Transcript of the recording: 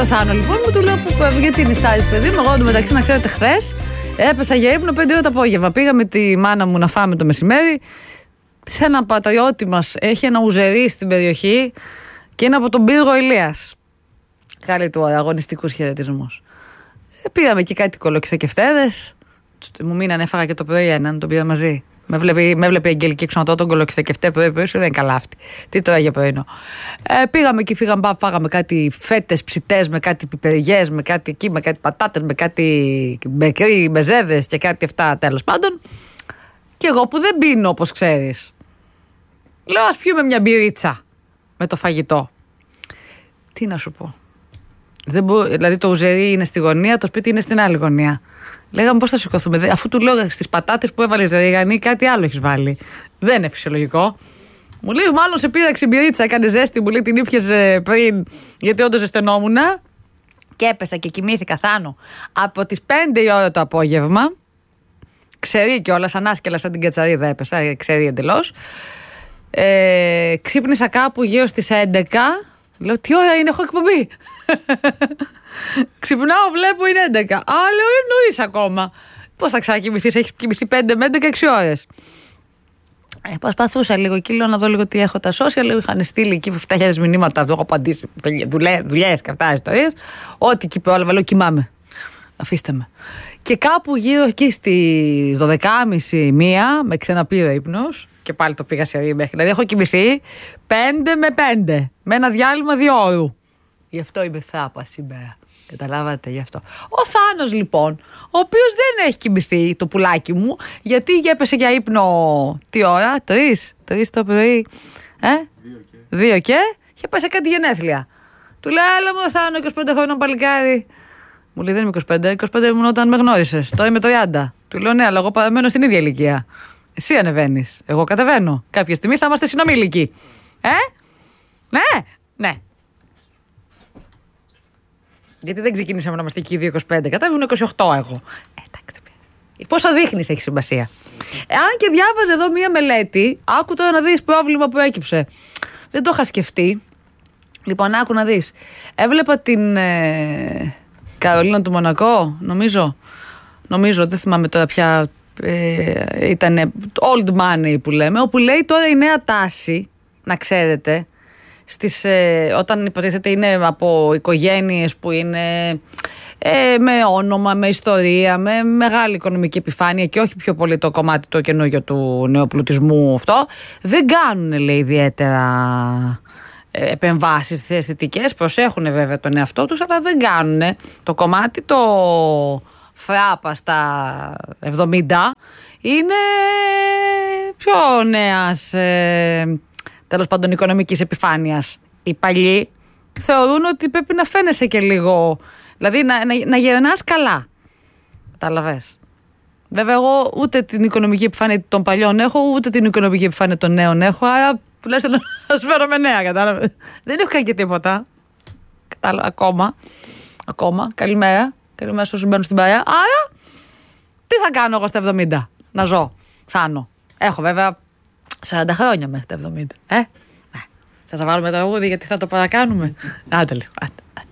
το Θάνο λοιπόν, μου του λέω γιατί νηστάζεις παιδί μου. Εγώ εντωμεταξύ να ξέρετε χθες έπεσα για ύπνο 5 ώρα το απόγευμα. Πήγα με τη μάνα μου να φάμε το μεσημέρι σε ένα πατριώτη μας. Έχει ένα ουζερί στην περιοχή και είναι από τον πύργο Ηλίας. Καλή του ώρα, αγωνιστικούς χαιρετισμούς. Πήγαμε εκεί κάτι κολοκυθοκευτέδες. Μου μείνανε, έφαγα και το πρωί έναν, τον πήρα μαζί. Με έβλεπε η Αγγελική έξω να τον κολοκυθοκευτέ πρωί, δεν είναι καλά αυτή. Τι τώρα για πρωινό. Πήγαμε εκεί, φάγαμε κάτι φέτες ψητές με κάτι πιπεριές, με κάτι εκεί, με κάτι πατάτες, με κάτι μπεκρί, μεζέδες και κάτι αυτά τέλος πάντων. Και εγώ που δεν πίνω όπως ξέρεις, λέω ας πιούμε μια μπυρίτσα με το φαγητό. Τι να σου πω. Δηλαδή το ουζερί είναι στη γωνία, το σπίτι είναι στην άλλη γωνία. Λέγαμε πώς θα σηκωθούμε, αφού του λέω στις πατάτες που έβαλες ρίγανη κάτι άλλο έχεις βάλει. Δεν είναι φυσιολογικό. Μου λέει μάλλον σε πήραξε η μπυρίτσα, έκανε ζέστη, μου λέει την ήπιες πριν, γιατί όντως ζεσθενόμουνα. Και έπεσα και κοιμήθηκα Θάνο από τις 5 η ώρα το απόγευμα. Ξερή κιόλας, ανάσκελα σαν την κατσαρίδα έπεσα, ξερή εντελώς. Ξύπνησα κάπου γύρω στις 11. Λέω τι ώρα είναι, έχω εκπομπή. Ξυπνάω, βλέπω είναι 11. Λέω είναι νωρίς ακόμα. Πώς θα ξανακοιμηθείς, έχεις κοιμηθεί 5 με 11, 6 ώρες. Προσπαθούσα λίγο εκεί, λέω να δω λίγο τι έχω τα social. Λέω είχαν στείλει εκεί 7.000 μηνύματα, το έχω απαντήσει. Δουλειές και αυτά ιστορίες. Ό,τι εκεί πρόλαβα, λέω κοιμάμαι. Αφήστε με. Και κάπου γύρω εκεί στις 12.30 μία με ξαναπήρε ύπνος. Και πάλι το πήγα σε ρήμες. Δηλαδή έχω κοιμηθεί 5 με 5. Με ένα διάλειμμα 2 ώρου. Γι' αυτό είμαι θάπα σήμερα. Καταλάβατε γι' αυτό. Ο Θάνος λοιπόν, ο οποίος δεν έχει κοιμηθεί το πουλάκι μου, γιατί έπεσε για ύπνο τι ώρα, 3 το πρωί. 2 και είχε πέσει κάτι γενέθλια. Του λέει, έλα μου Θάνο, 25 χρόνια παλικάρι. Μου λέει, δεν είμαι 25 ήμουν όταν με γνώρισες. Τώρα είμαι 30. Του λέω, ναι, αλλά εγώ παραμένω στην ίδια ηλικία. Εσύ ανεβαίνεις. Εγώ κατεβαίνω. Κάποια στιγμή θα είμαστε συνομήλικοι. Ναι. Γιατί δεν ξεκινήσαμε να είμαστε εκεί 25. Κατέβαινε 28 εγώ. Εντάξει. Πόσο δείχνεις έχει σημασία. Αν και διάβαζε εδώ μία μελέτη, άκου τώρα να δεις πρόβλημα που έκυψε. Δεν το είχα σκεφτεί. Λοιπόν, άκου να δεις. Έβλεπα την Καρολίνα του Μονακό, νομίζω, δεν θυμάμαι τώρα πια. Ήταν old money που λέμε, όπου λέει τώρα η νέα τάση, να ξέρετε, όταν υποτίθεται είναι από οικογένειες που είναι με όνομα, με ιστορία, με μεγάλη οικονομική επιφάνεια και όχι πιο πολύ το κομμάτι το καινούργιο του νεοπλουτισμού αυτό, δεν κάνουν λέει ιδιαίτερα επεμβάσεις αισθητικές, προσέχουν βέβαια τον εαυτό τους, αλλά δεν κάνουν το κομμάτι το φράπα στα 70 είναι πιο νέας τέλος πάντων οικονομικής επιφάνειας. Οι παλιοί θεωρούν ότι πρέπει να φαίνεσαι και λίγο, δηλαδή να γερνάς καλά. Κατάλαβες. Βέβαια εγώ ούτε την οικονομική επιφάνεια των παλιών έχω, ούτε την οικονομική επιφάνεια των νέων έχω, άρα τουλάχιστον να σφαίρομαι νέα, κατάλαβες. Δεν έχω κάνει και τίποτα. Ακόμα. Καλημέρα σε όσους μπαίνουν στην παρέα. Άρα, τι θα κάνω εγώ στα 70, να ζω, Θάνο. Έχω βέβαια 40 χρόνια μέχρι τα 70. Θα βάλουμε τραγούδι γιατί θα το παρακάνουμε. Άντε λίγο.